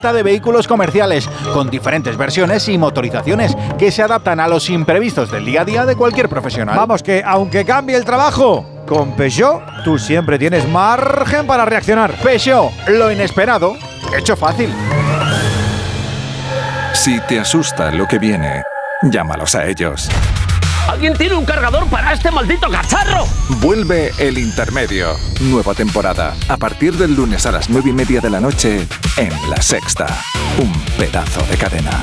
de vehículos comerciales, con diferentes versiones y motorizaciones que se adaptan a los imprevistos del día a día de cualquier profesional. Vamos, que aunque cambie el trabajo, con Peugeot tú siempre tienes margen para reaccionar. Peugeot, lo inesperado, hecho fácil. Si te asusta lo que viene, llámalos a ellos. ¿Alguien tiene un cargador para este maldito cacharro? Vuelve El Intermedio. Nueva temporada. A partir del lunes a las 9:30 de la noche en La Sexta. Un pedazo de cadena.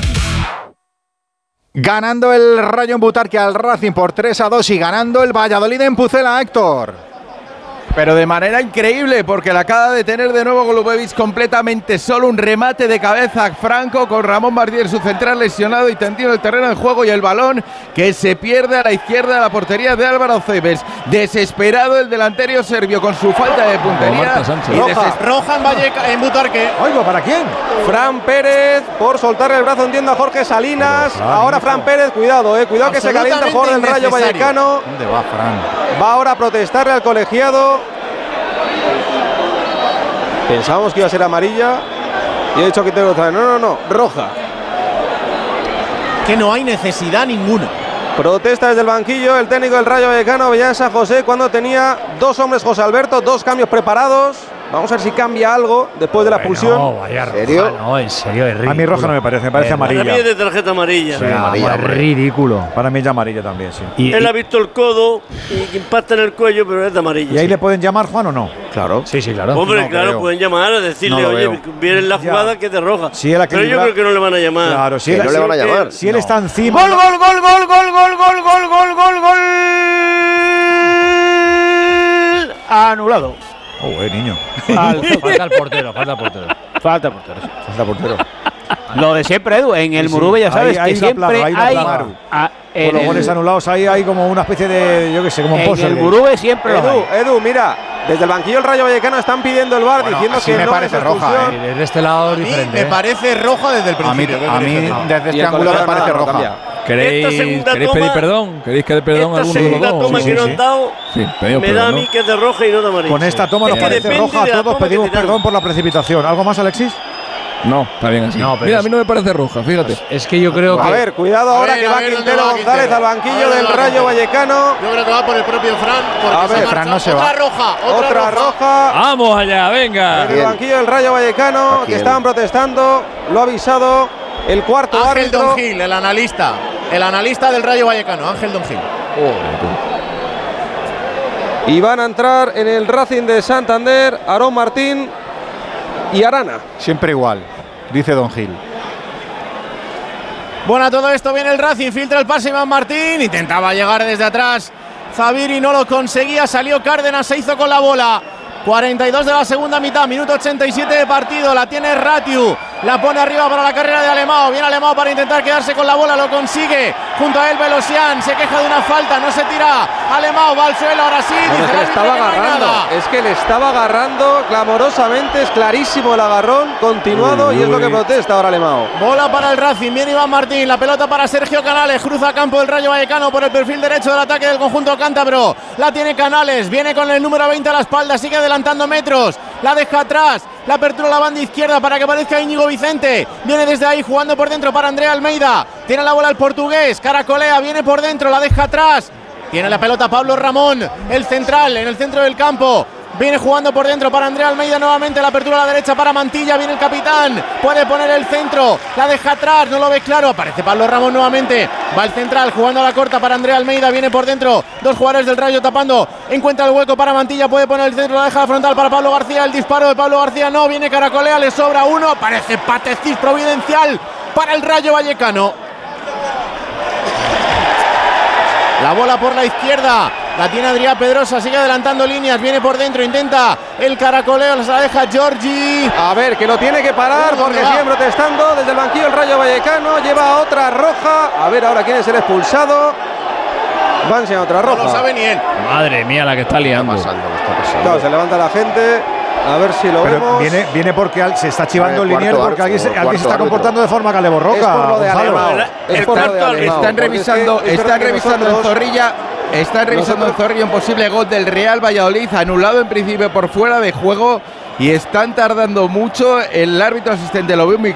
Ganando el Rayo en Butarque al Racing por 3-2 y ganando el Valladolid en Pucela, Héctor. Pero de manera increíble, porque la acaba de tener de nuevo Golubovic completamente solo. Un remate de cabeza franco con Ramón Bardier, su central, lesionado y tendido en el terreno de juego, y el balón que se pierde a la izquierda de la portería de Álvaro Cebes. Desesperado el delantero serbio con su falta de puntería. Roja en Butarque. Oigo, ¿para quién? Fran Pérez por soltarle el brazo, entiendo, a Jorge Salinas. Ahora Fran Pérez, cuidado, cuidado que se calienta el jugador del Rayo Vallecano. ¿Dónde va Fran? Va ahora a protestarle al colegiado. Pensábamos que iba a ser amarilla y he dicho que tengo otra. No, roja. Que no hay necesidad ninguna. Protesta desde el banquillo el técnico del Rayo Vallecano, Bellán San José, cuando tenía dos hombres, José Alberto, dos cambios preparados. Vamos a ver si cambia algo después de la expulsión. No, vaya roja. ¿En serio? No, en serio, es ridículo. A mí roja no me parece amarilla. Para mí es de tarjeta amarilla. Sí, amarilla, ridículo. Para mí es amarilla también, sí. Él ha visto el codo y impacta en el cuello, pero es de amarilla. ¿Y ahí le pueden llamar, Juan, o no? Claro. Sí, claro. Hombre, no, claro, pueden llamar a decirle, oye, viene en la jugada que es de roja. Si pero yo creo que no le van a llamar. Claro, si no le van a llamar. Si él está encima. ¡Gol! Anulado. Niño. Falta el portero. Falta portero. Lo de siempre, Edu, en el Murube ya sabes que siempre hay con los goles anulados hay como una especie de, yo qué sé, como un pozo. En el Murube siempre Edu, mira, desde el banquillo del Rayo Vallecano están pidiendo el VAR, diciendo que me no parece es roja. Desde este lado diferente. Me parece roja desde el principio. A mí desde este ángulo me parece roja. ¿Queréis pedir perdón? ¿Queréis pedir perdón a alguno de los dos? Esta segunda toma que no han dado me da a mí que es de roja y no de amarilla. Con esta toma nos parece roja a todos, pedimos perdón por la precipitación. ¿Algo más, Alexis? No, está bien así. Mira, a mí no me parece roja, fíjate. Es que yo creo que… A ver, cuidado ahora que va Quintero González al banquillo del Rayo Vallecano. Yo creo que va por el propio Fran. A ver, Fran no se va. Otra roja. ¡Vamos allá, venga! En el banquillo del Rayo Vallecano, que estaban protestando, lo ha avisado el cuarto Ángel árbitro. Don Gil, el analista del Rayo Vallecano, Ángel Don Gil. Y van a entrar en el Racing de Santander Aarón Martín y Arana. Siempre igual, dice Don Gil. Bueno, a todo esto viene el Racing, filtra el pase Iván Martín, intentaba llegar desde atrás Zaviri, no lo conseguía, salió Cárdenas, se hizo con la bola. 42 de la segunda mitad, minuto 87 de partido, la tiene Ratiu, la pone arriba para la carrera de Alemão, viene Alemão para intentar quedarse con la bola, lo consigue, junto a él Velosian, se queja de una falta, no se tira, Alemão va al suelo, ahora sí, dice Es que le estaba agarrando, es que le estaba agarrando clamorosamente, es clarísimo el agarrón continuado y es lo que protesta ahora Alemão. Bola para el Racing, viene Iván Martín, la pelota para Sergio Canales, cruza campo del Rayo Vallecano por el perfil derecho del ataque del conjunto cántabro, la tiene Canales, viene con el número 20 a la espalda, sigue adelantando metros, la deja atrás, la apertura a la banda izquierda para que aparezca Íñigo Vicente, viene desde ahí jugando por dentro para André Almeida, tiene la bola el portugués, caracolea, viene por dentro, la deja atrás, tiene la pelota Pablo Ramón, el central en el centro del campo, viene jugando por dentro para André Almeida nuevamente, la apertura a la derecha para Mantilla, viene el capitán, puede poner el centro, la deja atrás, no lo ve claro, aparece Pablo Ramón nuevamente, va el central jugando a la corta para André Almeida, viene por dentro, dos jugadores del Rayo tapando, encuentra el hueco para Mantilla, puede poner el centro, la deja frontal para Pablo García, el disparo de Pablo García no, viene caracolea, le sobra uno, parece patecis providencial para el Rayo Vallecano. La bola por la izquierda, la tiene Adrián Pedrosa, sigue adelantando líneas, viene por dentro, intenta el caracoleo, se la deja Giorgi. A ver, que lo tiene que parar porque sigue protestando desde el banquillo el Rayo Vallecano, lleva otra roja, a ver ahora quién es el expulsado. Van a otra roja. No lo sabe ni él. Madre mía, la que está liando. Está pasando. Claro, se levanta la gente. A ver si lo vemos. Viene porque se está chivando el linier porque alguien se está comportando de forma caleborroca. Es por lo de Alemão. Están revisando en Zorrilla. Están revisando en Zorrilla un posible gol del Real Valladolid, anulado en principio por fuera de juego. Y están tardando mucho. El árbitro asistente lo ve muy